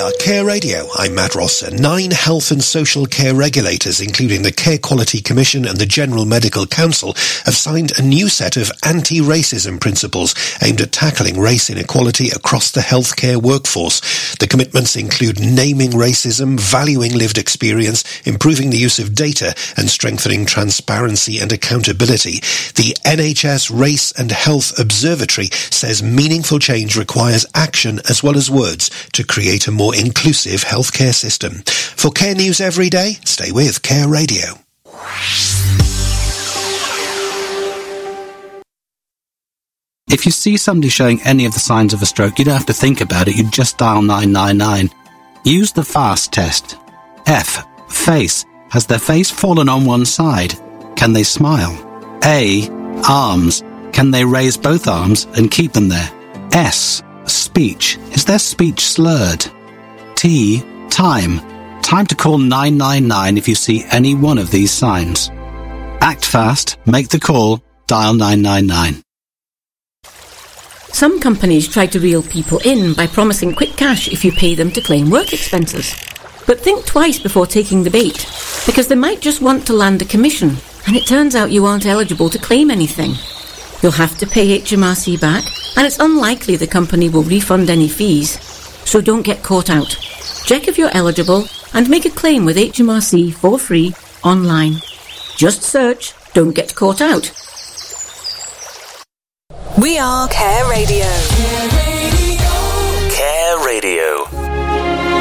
are Care Radio. I'm Matt Ross. 9 health and social care regulators, including the Care Quality Commission and the General Medical Council, have signed a new set of anti-racism principles aimed at tackling race inequality across the healthcare workforce. The commitments include naming racism, valuing lived experience, improving the use of data, and strengthening transparency and accountability. The NHS Race and Health Observatory says meaningful change requires action as well as words to create a more inclusive healthcare system. For Care News Every Day, stay with Care Radio. If you see somebody showing any of the signs of a stroke, you don't have to think about it, you just dial 999. Use the FAST test. F. Face. Has their face fallen on one side? Can they smile? A. Arms. Can they raise both arms and keep them there? S. Speech. Is their speech slurred? T. Time. Time to call 999 if you see any one of these signs. Act fast, make the call, dial 999. Some companies try to reel people in by promising quick cash if you pay them to claim work expenses. But think twice before taking the bait, because they might just want to land a commission, and it turns out you aren't eligible to claim anything. You'll have to pay HMRC back, and it's unlikely the company will refund any fees. So don't get caught out. Check if you're eligible and make a claim with HMRC for free online. Just search Don't Get Caught Out. We are Care Radio.